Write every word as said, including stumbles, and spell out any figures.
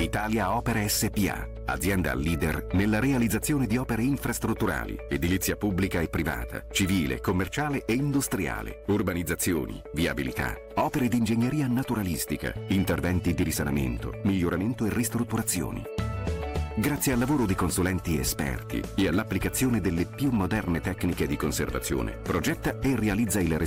Italia Opere S P A, azienda leader nella realizzazione di opere infrastrutturali, edilizia pubblica e privata, civile, commerciale e industriale, urbanizzazioni, viabilità, opere di ingegneria naturalistica, interventi di risanamento, miglioramento e ristrutturazioni. Grazie al lavoro di consulenti esperti e all'applicazione delle più moderne tecniche di conservazione, progetta e realizza il